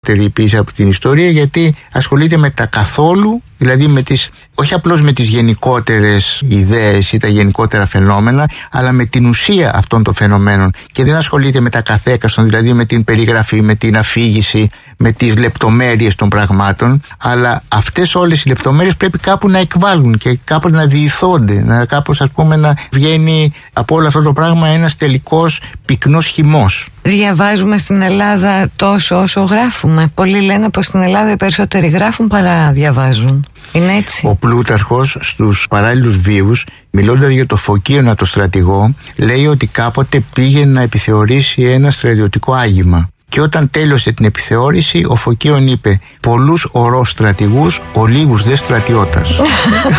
πίσω από την ιστορία, γιατί ασχολείται με τα καθόλου, δηλαδή με τις, όχι απλώς με τις γενικότερες ιδέες ή τα γενικότερα φαινόμενα, αλλά με την ουσία αυτών των φαινομένων, και δεν ασχολείται με τα καθέκαστον, δηλαδή με την περιγραφή, με την αφήγηση, με τις λεπτομέρειες των πραγμάτων, αλλά αυτές όλες οι λεπτομέρειες πρέπει κάπου να εκβάλλουν και κάπου να διηθώνται, να κάπως, ας πούμε, να βγαίνει από όλο αυτό το πράγμα ένας τελικός πυκνός χυμός. Διαβάζουμε στην Ελλάδα τόσο όσο γράφουμε. Πολλοί λένε πως στην Ελλάδα οι περισσότεροι γράφουν παρά διαβάζουν. Είναι έτσι? Ο Πλούταρχος στους παράλληλους βίους, μιλώντας για το Φωκίωνα το στρατηγό, λέει ότι κάποτε πήγε να επιθεωρήσει ένα στρατιωτικό άγημα. Και όταν τέλειωσε την επιθεώρηση, ο Φωκίων είπε: «Πολλούς ορός στρατηγούς, ο λίγους δε στρατιώτας».